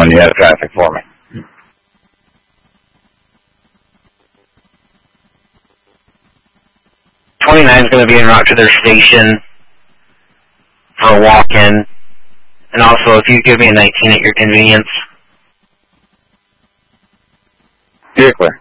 when you have traffic for me. .29 is going to be en route to their station for a walk-in. And also, if you give me a 19 at your convenience. You're clear.